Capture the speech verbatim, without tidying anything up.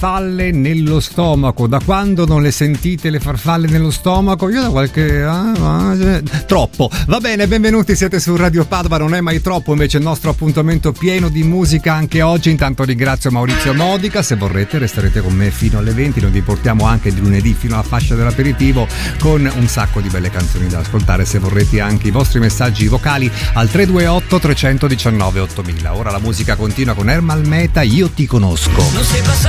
farfalle nello stomaco. Da quando non le sentite le farfalle nello stomaco? Io da qualche... Ah, ah, troppo. Va bene, benvenuti, siete su Radio Padova, non è mai troppo, invece il nostro appuntamento pieno di musica anche oggi. Intanto ringrazio Maurizio Modica, se vorrete resterete con me fino alle venti, noi vi portiamo anche di lunedì fino alla fascia dell'aperitivo con un sacco di belle canzoni da ascoltare, se vorrete anche i vostri messaggi vocali al tre due otto tre uno nove ottomila. Ora la musica continua con Ermal Meta, Io ti conosco. Non sei passato